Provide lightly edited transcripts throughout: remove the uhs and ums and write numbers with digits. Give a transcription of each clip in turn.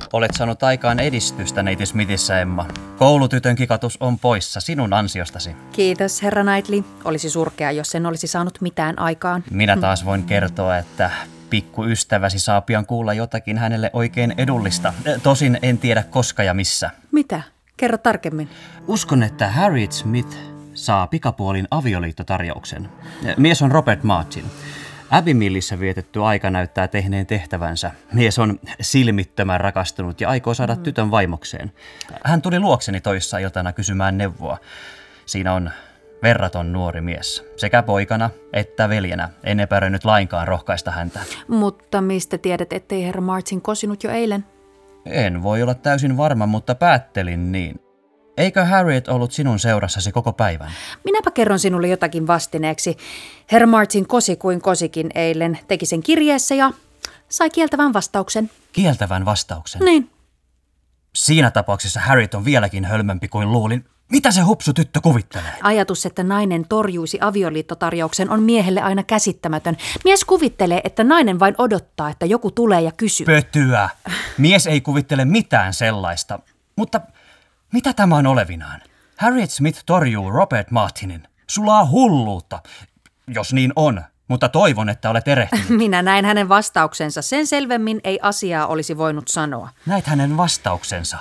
Olet saanut aikaan edistystä neiti Smithissä, Emma. Koulutytön kikatus on poissa sinun ansiostasi. Kiitos, herra Knightley. Olisi surkea, jos en olisi saanut mitään aikaan. Minä taas voin kertoa, että pikkuystäväsi saa pian kuulla jotakin hänelle oikein edullista. Tosin en tiedä koska ja missä. Mitä? Kerro tarkemmin. Uskon, että Harriet Smith saa pikapuolin avioliittotarjouksen. Mies on Robert Martin. Abbey-millissä vietetty aika näyttää tehneen tehtävänsä. Mies on silmittömän rakastunut ja aikoo saada tytön vaimokseen. Hän tuli luokseni toissa iltana kysymään neuvoa. Siinä on verraton nuori mies. Sekä poikana että veljenä. En epäröinyt lainkaan rohkaista häntä. Mutta mistä tiedät, ettei herra Martin kosinut jo eilen? En voi olla täysin varma, mutta päättelin niin. Eikö Harriet ollut sinun seurassasi koko päivän? Minäpä kerron sinulle jotakin vastineeksi. Herra Martin kosi kuin kosikin eilen. Teki sen kirjeessä ja sai kieltävän vastauksen. Kieltävän vastauksen? Niin. Siinä tapauksessa Harriet on vieläkin hölmömpi kuin luulin. Mitä se hupsu tyttö kuvittelee? Ajatus, että nainen torjuisi avioliittotarjouksen, on miehelle aina käsittämätön. Mies kuvittelee, että nainen vain odottaa, että joku tulee ja kysyy. Pötyä. Mies ei kuvittele mitään sellaista. Mutta mitä tämä on olevinaan? Harriet Smith torjuu Robert Martinin. Sulaa hulluutta, jos niin on. Mutta toivon, että olet erehtynyt. Minä näin hänen vastauksensa. Sen selvemmin ei asiaa olisi voinut sanoa. Näit hänen vastauksensa?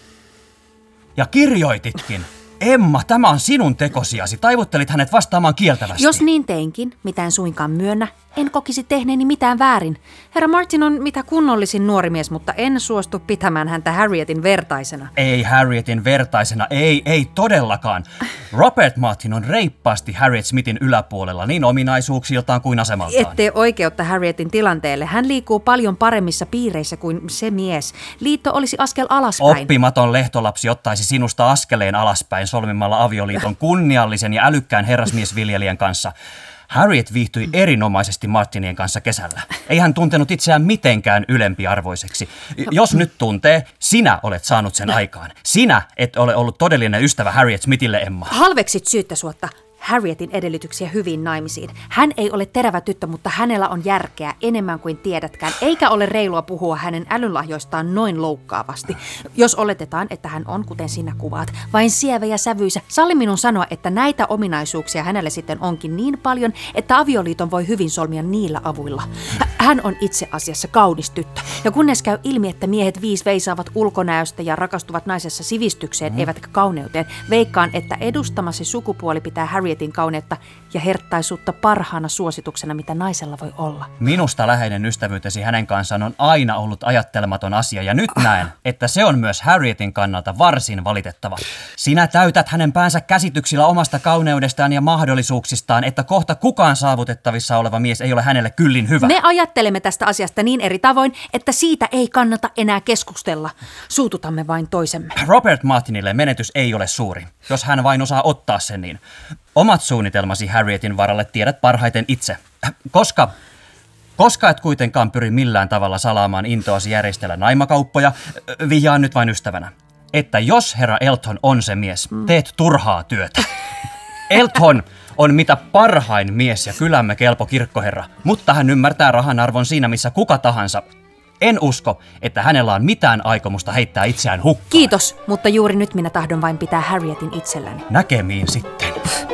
Ja kirjoititkin. Emma, tämä on sinun tekosiasi. Taivuttelit hänet vastaamaan kieltävästi. Jos niin teinkin, mitä en suinkaan myönnä, en kokisi tehneeni mitään väärin. Herra Martin on mitä kunnollisin nuori mies, mutta en suostu pitämään häntä Harrietin vertaisena. Ei Harrietin vertaisena, ei todellakaan. Robert Martin on reippaasti Harriet Smithin yläpuolella niin ominaisuuksiltaan kuin asemaltaan. Ette oikeutta Harrietin tilanteelle. Hän liikkuu paljon paremmissa piireissä kuin se mies. Liitto olisi askel alaspäin. Oppimaton lehtolapsi ottaisi sinusta askeleen alaspäin solmimalla avioliiton kunniallisen ja älykkään herrasmiesviljelijän kanssa. Harriet viihtyi erinomaisesti Martinien kanssa kesällä. Ei hän tuntenut itseään mitenkään ylempiarvoiseksi. Jos nyt tuntee, sinä olet saanut sen aikaan. Sinä et ole ollut todellinen ystävä Harriet Smithille, Emma. Halveksit syyttä suotta Harrietin edellytyksiä hyviin naimisiin. Hän ei ole terävä tyttö, mutta hänellä on järkeä enemmän kuin tiedätkään, eikä ole reilua puhua hänen älynlahjoistaan noin loukkaavasti. Jos oletetaan, että hän on, kuten sinä kuvaat, vain sievä ja sävyisä, salli minun sanoa, että näitä ominaisuuksia hänelle sitten onkin niin paljon, että avioliiton voi hyvin solmia niillä avuilla. Hän on itse asiassa kaunis tyttö, ja kunnes käy ilmi, että miehet veisaavat ulkonäöstä ja rakastuvat naisessa sivistykseen, eivätkä kauneuteen, veikkaan, että edustamasi sukupuoli pitää Harrietin kauneutta ja herttaisuutta parhaana suosituksena, mitä naisella voi olla. Minusta läheinen ystävyytesi hänen kanssaan on aina ollut ajattelematon asia, ja nyt näen, että se on myös Harrietin kannalta varsin valitettava. Sinä täytät hänen päänsä käsityksillä omasta kauneudestaan ja mahdollisuuksistaan, että kohta kukaan saavutettavissa oleva mies ei ole hänelle kyllin hyvä. Me ajattelemme tästä asiasta niin eri tavoin, että siitä ei kannata enää keskustella. Suututamme vain toisemme. Robert Martinille menetys ei ole suuri, jos hän vain osaa ottaa sen niin. Omat suunnitelmasi Harrietin varalle tiedät parhaiten itse. Koska et kuitenkaan pyri millään tavalla salaamaan intoasi järjestellä naimakauppoja, vihjaan nyt vain ystävänä, että jos herra Elton on se mies, teet turhaa työtä. Elton on mitä parhain mies ja kylämme kelpo kirkkoherra, mutta hän ymmärtää rahan arvon siinä missä kuka tahansa. En usko, että hänellä on mitään aikomusta heittää itseään hukkaan. Kiitos, mutta juuri nyt minä tahdon vain pitää Harrietin itselläni. Näkemiin sitten.